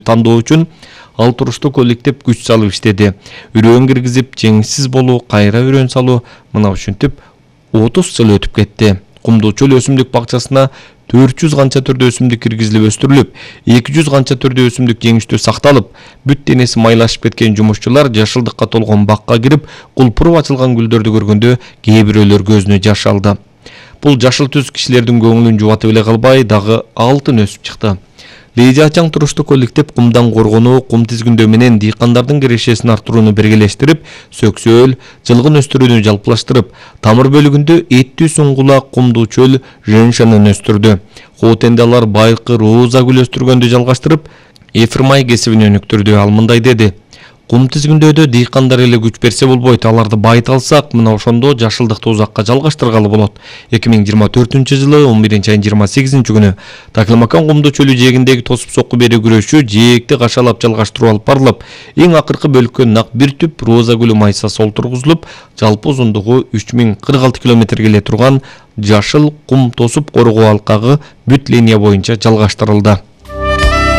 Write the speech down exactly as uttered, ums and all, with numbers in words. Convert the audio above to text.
тандоо үчүн ал туруштуу коллектив күч салып иштеди. Үрөөн киргизип, жеңишсиз болуу, кайра үрөөн салуу мына ушинтип отуз жыл өтүп кетти. Кумдуу чөл өсүмдүк бакчасына төрт жүз канча түрдүү өсүмдүк киргизилип өстүрүлүп, эки жүз канча түрдүү өсүмдүк жеңиштүү сакталып, бүт денеси майлашып кеткен жумушчулар жашылдыкка толгон бакка кирип, кулпуруп ачылган гүлдөрдү көргөндө кээ бирөөлөр көзүнө жаш алды. Бул жашыл түс кишилердин көңүлүн жубатып эле калбай, дагы алтын өсүп чыкты. Лейжачаң туруштуу коллектив кумдан коргонуу, кум тизгиндөө менен дыйкандардын кирешесин арттырууну биргелештирип, сөксөөл, жылгын өстүрүүнү жалпылаштырып, тамыр бөлүгүндө эттүү суңгула кумдуу чөл женьшанын өстүрдү. Хотенде алар байкы роза гүл өстүргөндү жалгаштырып, эфир май кесибин өнүктүрдү. Ал мындай деди: кум тизгиндөөдө дыйкандар эле күч берсе болбойт, аларды байыта алсак, мына ошондо жашылдыкты узакка жалгаштыргалы болот. эки миң жыйырма төртүнчү жылы он биринчи айдын жыйырма сегизинчи күнү Таклимакан кумдуу чөлү жээгиндеги тосуп сокку берүү күрөшү жээкти кашалап жалгаштыруу алып барылып, эң акыркы бөлүккө нак бир түп роза гүлү майсасы олтургузулуп, жалпы узундугу үч миң кырк алты километр келе турган жашыл кум тосуп коргоо алкагы бүт линия боюнча жалгаштырылды.